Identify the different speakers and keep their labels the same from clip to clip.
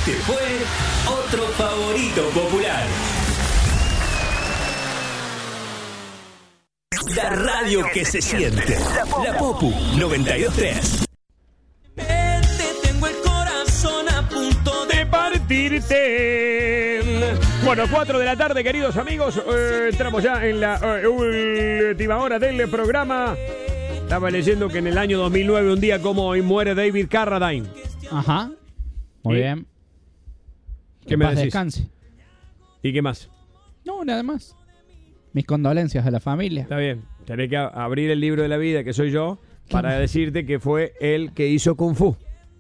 Speaker 1: Este fue otro favorito popular. La radio que se siente. La Popu 92.3.
Speaker 2: Tengo el corazón a punto de
Speaker 3: partirte. Bueno, 4 de la tarde, queridos amigos. Entramos ya en la última hora del programa. Estaba leyendo que en el año 2009, un día como hoy, muere David Carradine.
Speaker 4: Ajá. Muy
Speaker 3: ¿Y?
Speaker 4: bien.
Speaker 3: ¿Qué me decís?
Speaker 4: Descanse.
Speaker 3: ¿Y qué más?
Speaker 4: No, nada más. Mis condolencias a la familia.
Speaker 3: Está bien. Tenés que abrir el libro de la vida, que soy yo, para decirte que fue él que hizo Kung Fu.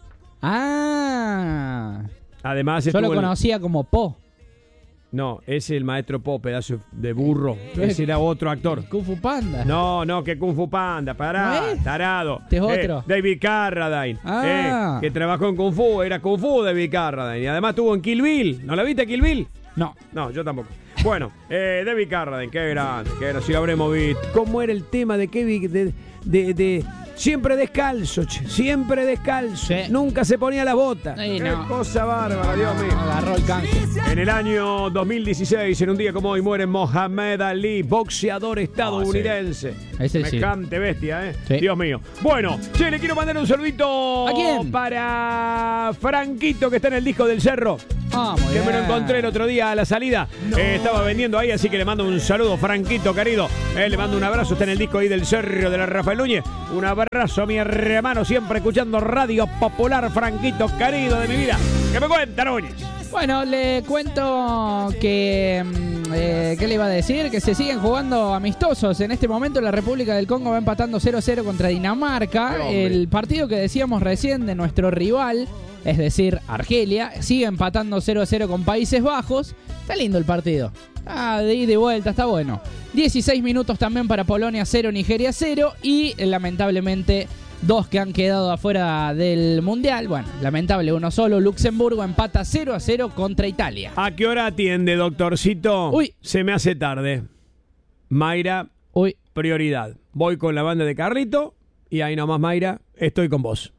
Speaker 4: Ah.
Speaker 3: Además,
Speaker 4: Yo lo
Speaker 3: estuvo
Speaker 4: conocía como Po.
Speaker 3: No, ese es el maestro Po, pedazo de burro. Ese era otro actor.
Speaker 4: Kung Fu Panda.
Speaker 3: No, que Kung Fu Panda, pará,
Speaker 4: ¿No es?
Speaker 3: tarado.
Speaker 4: Este es otro.
Speaker 3: David Carradine,
Speaker 4: Ah.
Speaker 3: que trabajó en Kung Fu, era Kung Fu David Carradine. Y además estuvo en Kill Bill. ¿No la viste Kill Bill?
Speaker 4: No.
Speaker 3: No, yo tampoco. Bueno, David Carradine, qué grande, si lo habremos visto. ¿Cómo era el tema de Kevin? De siempre descalzo, siempre descalzo.
Speaker 4: Sí.
Speaker 3: Nunca se ponía las botas.
Speaker 4: Sí,
Speaker 3: Qué
Speaker 4: no.
Speaker 3: cosa bárbara, Dios mío.
Speaker 4: Agarró el cáncer.
Speaker 3: En el año 2016, en un día como hoy, muere Mohamed Ali, boxeador estadounidense.
Speaker 4: Ese sí.
Speaker 3: Semejante bestia,
Speaker 4: Sí.
Speaker 3: Dios mío. Bueno, che, le quiero mandar un saludito.
Speaker 4: ¿A quién?
Speaker 3: Para Franquito, que está en el disco del Cerro.
Speaker 4: Ah, muy
Speaker 3: Que
Speaker 4: bien.
Speaker 3: me lo encontré el otro día a la salida. Estaba vendiendo ahí, así que le mando un saludo, Franquito, querido. Le mando un abrazo, está en el disco ahí del Cerro de la Rafael Núñez. Un abrazo, mi hermano, siempre escuchando Radio Popular, Franquito, querido de mi vida. ¿Qué me cuenta, Núñez?
Speaker 4: Bueno, le cuento que... ¿qué le iba a decir? Que se siguen jugando amistosos. En este momento la República del Congo va empatando 0-0 contra Dinamarca. El partido que decíamos recién de nuestro rival, es decir, Argelia, sigue empatando 0-0 con Países Bajos. Está lindo el partido. De ida y vuelta, está bueno. 16 minutos también para Polonia 0, Nigeria 0. Y lamentablemente 2 que han quedado afuera del Mundial. Bueno, lamentable uno solo. Luxemburgo empata 0-0 contra Italia.
Speaker 3: ¿A qué hora atiende, doctorcito?
Speaker 4: Uy.
Speaker 3: Se me hace tarde. Mayra,
Speaker 4: Uy.
Speaker 3: prioridad. Voy con la banda de Carrito y ahí nomás, Mayra, estoy con vos.